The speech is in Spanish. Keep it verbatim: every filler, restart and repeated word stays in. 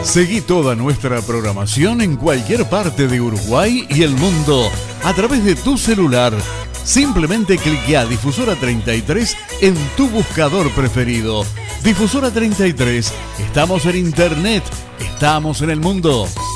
Seguí toda nuestra programación en cualquier parte de Uruguay y el mundo a través de tu celular. Simplemente cliquea Difusora treinta y tres en tu buscador preferido. Difusora treinta y tres, estamos en internet, estamos en el mundo.